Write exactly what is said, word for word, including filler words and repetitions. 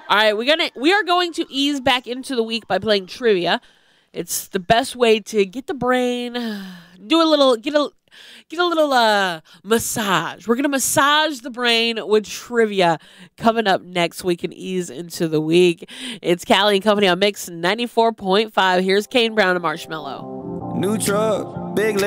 All right, we're gonna we are going to ease back into the week by playing trivia. It's the best way to get the brain, do a little, get a get a little uh massage. We're gonna massage the brain with trivia. Coming up next, we can ease into the week. It's Callie and Company on Mix ninety-four point five. Here's Kane Brown and Marshmello. New truck, big.